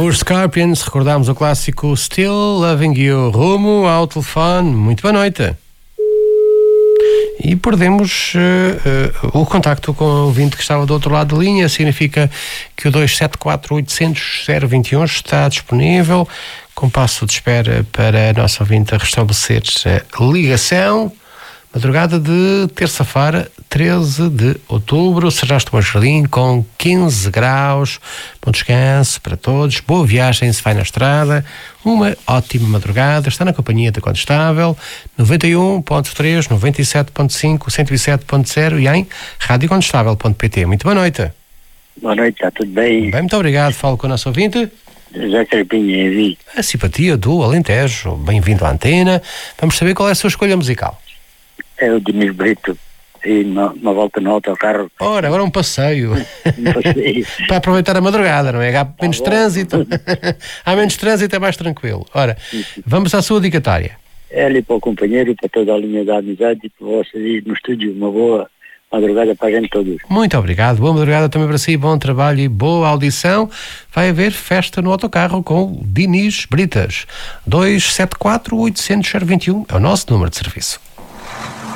Os Scorpions, recordámos o clássico Still Loving You, rumo ao telefone. Muito boa noite. E perdemos o contacto com o ouvinte que estava do outro lado da linha. Significa que o 274-800-021 está disponível, com passo de espera para a nossa ouvinte restabelecer a ligação. Madrugada de terça-feira, 13 de outubro, Serraste do Jardim, com 15 graus. Bom descanso para todos, boa viagem se vai na estrada, uma ótima madrugada. Está na companhia da Condestável, 91.3, 97.5, 107.0 e em radiocondestável.pt. Muito boa noite. Boa noite, está tudo bem? Bem, muito obrigado. Falo com o nosso ouvinte. José Carpinha, vi. A simpatia do Alentejo. Bem-vindo à antena. Vamos saber qual é a sua escolha musical. É o Dinis Brito, e uma volta no autocarro. Ora, agora um passeio. Passeio. Para aproveitar a madrugada, não é? Há menos trânsito. Há menos trânsito, é mais tranquilo. Ora, vamos à sua dedicatória. É ali para o companheiro, para toda a linha da amizade e para vocês no estúdio. Uma boa madrugada para a gente todos. Muito obrigado. Boa madrugada também para si. Bom trabalho e boa audição. Vai haver festa no autocarro com o Dinis Britas. 274-800-021 é o nosso número de serviço.